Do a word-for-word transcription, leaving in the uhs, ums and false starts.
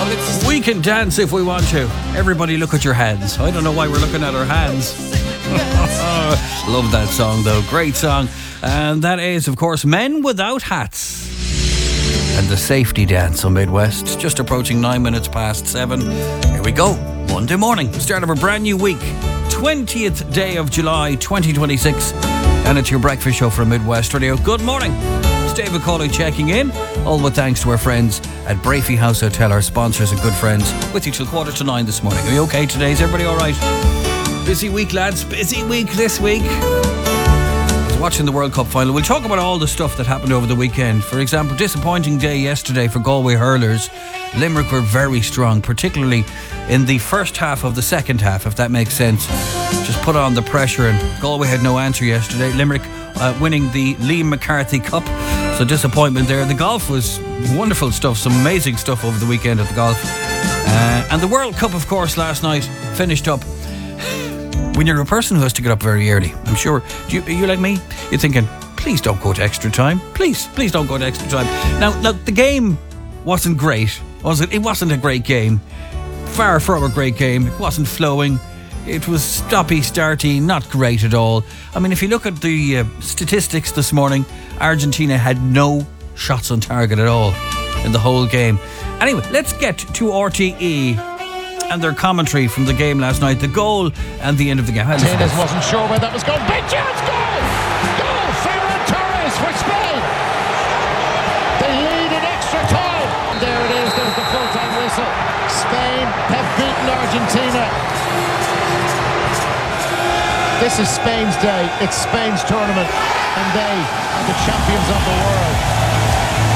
We can dance if we want to. Everybody look at your hands. I don't know why we're looking at our hands. Love that song though. Great song. And that is, of course, Men Without Hats. And the Safety Dance on Midwest. Just approaching nine minutes past seven. Here we go. Monday morning. Start of a brand new week. twentieth day of July twenty twenty-six. And it's your breakfast show from Midwest Radio. Good morning. It's David Cawley checking in. All with thanks to our friends at Brafey House Hotel, our sponsors and good friends. With you till quarter to nine this morning. Are you okay today? Is everybody all right? Busy week, lads. Busy week this week. I was watching the World Cup final. We'll talk about all the stuff that happened over the weekend. For example, disappointing day yesterday for Galway hurlers. Limerick were very strong, particularly in the first half of the second half, if that makes sense. Just put on the pressure, and Galway had no answer yesterday. Limerick uh, winning the Liam McCarthy Cup. So disappointment there. The golf was wonderful stuff, some amazing stuff over the weekend at the golf. Uh, and the World Cup, of course, last night finished up. When you're a person who has to get up very early, I'm sure, do you, are you like me? You're thinking, please don't go to extra time. Please, please don't go to extra time. Now, look, the game wasn't great, was it? It wasn't a great game. Far from a great game. It wasn't flowing. It was stoppy, starty, not great at all. I mean, if you look at the uh, statistics this morning, Argentina had no shots on target at all in the whole game. Anyway, let's get to R T E and their commentary from the game last night, the goal and the end of the game. Martinez wasn't sure where that was going. Big chance, goal! Goal! Ferran Torres for Spain! They lead in extra time. And there it is, there's the full-time whistle. Spain have beaten Argentina. This is Spain's day. It's Spain's tournament, and they are the champions of the world.